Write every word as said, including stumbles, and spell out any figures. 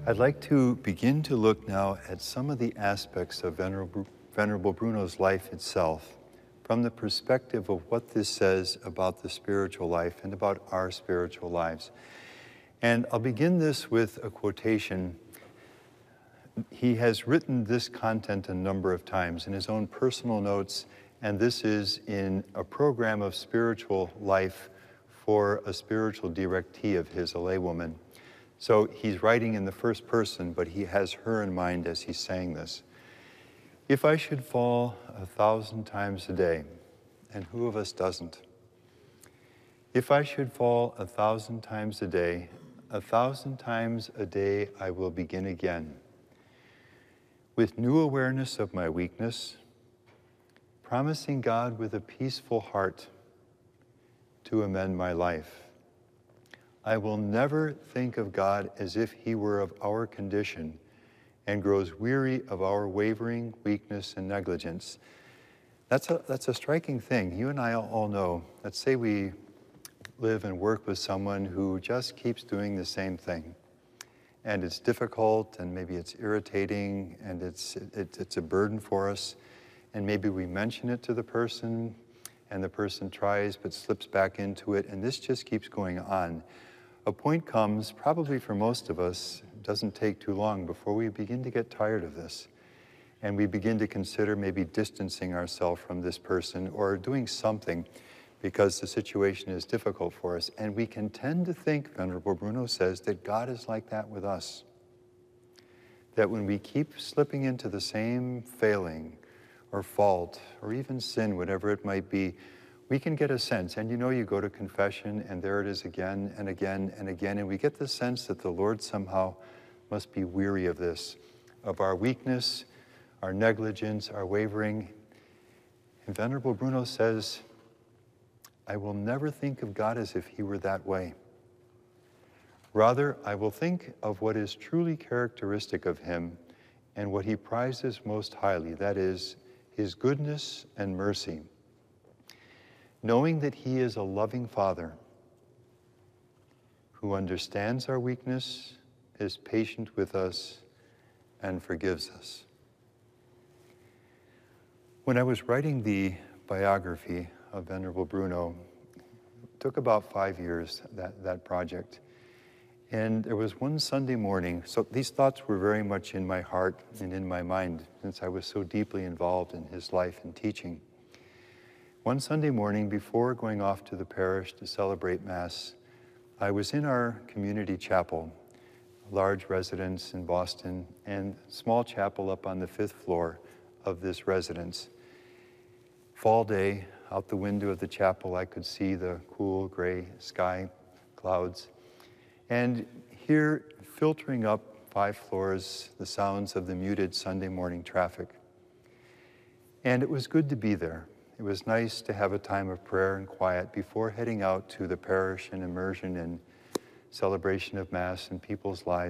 I'd like to begin to look now at some of the aspects of Venerable, Venerable Bruno's life itself from the perspective of what this says about the spiritual life and about our spiritual lives. And I'll begin this with a quotation. He has written this content a number of times in his own personal notes, and this is in a program of spiritual life for a spiritual directee of his, a laywoman. So he's writing in the first person, but he has her in mind as he's saying this. If I should fall a thousand times a day, and who of us doesn't? If I should fall a thousand times a day, a thousand times a day I will begin again. With new awareness of my weakness, promising God with a peaceful heart to amend my life. I will never think of God as if he were of our condition and grows weary of our wavering, weakness, and negligence. That's a, that's a striking thing. You and I all know, let's say we live and work with someone who just keeps doing the same thing. And it's difficult, and maybe it's irritating, and it's, it, it's a burden for us. And maybe we mention it to the person, and the person tries but slips back into it, and this just keeps going on. A point comes, probably for most of us, it doesn't take too long before we begin to get tired of this. And we begin to consider maybe distancing ourselves from this person or doing something because the situation is difficult for us. And we can tend to think, Venerable Bruno says, that God is like that with us. That when we keep slipping into the same failing or fault or even sin, whatever it might be, we can get a sense, and you know, you go to confession and there it is again and again and again, and we get the sense that the Lord somehow must be weary of this, of our weakness, our negligence, our wavering. And Venerable Bruno says, I will never think of God as if he were that way. Rather, I will think of what is truly characteristic of him and what he prizes most highly, that is, his goodness and mercy. Knowing that he is a loving Father who understands our weakness, is patient with us, and forgives us. When I was writing the biography of Venerable Bruno, it took about five years, that, that project. And there was one Sunday morning, so these thoughts were very much in my heart and in my mind since I was so deeply involved in his life and teaching. One Sunday morning, before going off to the parish to celebrate Mass, I was in our community chapel, a large residence in Boston, and small chapel up on the fifth floor of this residence. Fall day, out the window of the chapel, I could see the cool gray sky, clouds, and hear filtering up five floors the sounds of the muted Sunday morning traffic. And it was good to be there. It was nice to have a time of prayer and quiet before heading out to the parish and immersion in celebration of Mass and people's lives.